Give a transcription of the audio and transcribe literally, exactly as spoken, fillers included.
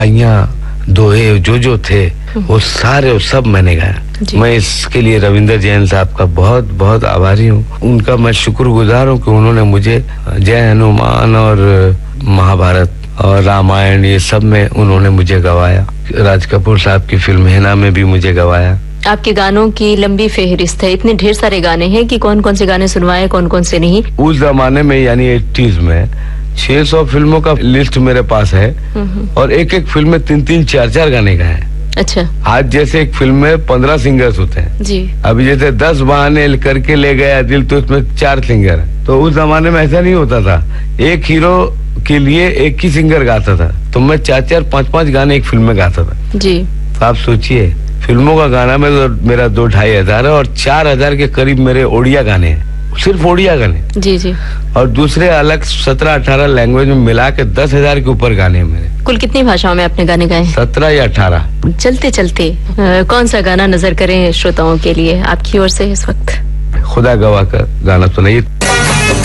यहाँ दोहे जो जो थे वो सारे सब मैंने गाया। मैं इसके लिए रविंद्र जैन साहब का बहुत बहुत आभारी हूँ। उनका मैं शुक्रगुजार हूँ कि उन्होंने मुझे जय हनुमान और महाभारत और रामायण ये सब में उन्होंने मुझे गवाया। राज कपूर साहब की फिल्म हेना में भी मुझे गवाया। आपके गानों की लंबी फेहरिस्त है, इतने ढेर सारे गाने हैं कि कौन कौन से गाने सुनवाए कौन कौन से नहीं। उस जमाने में यानी एटीज़ में छह सौ फिल्मों का लिस्ट मेरे पास है और एक एक फिल्म में तीन तीन चार चार गाने गाए हैं। अच्छा। आज जैसे एक फिल्म में पंद्रह सिंगर्स होते हैं जी। अभी जैसे दस बहाने करके ले गया दिल तो उसमें चार सिंगर है। तो उस जमाने में ऐसा नहीं होता था, एक हीरो के लिए एक ही सिंगर गाता था, तो मैं चार चार पांच पांच गाने एक फिल्म में गाता था जी। तो आप सोचिए फिल्मों का गाना में तो मेरा दो ढाई हजार है और चार हजार के करीब मेरे ओडिया गाने हैं, सिर्फ ओडिया गाने। जी जी। और दूसरे अलग सत्रह अठारह लैंग्वेज में मिला के दस हजार के ऊपर गाने हैं मेरे। कुल कितनी भाषाओं में आपने गाने गाए? सत्रह या अठारह। चलते चलते आ, कौन सा गाना नजर करें श्रोताओं के लिए आपकी ओर से इस वक्त? खुदा गवाह का गाना सुनाइए।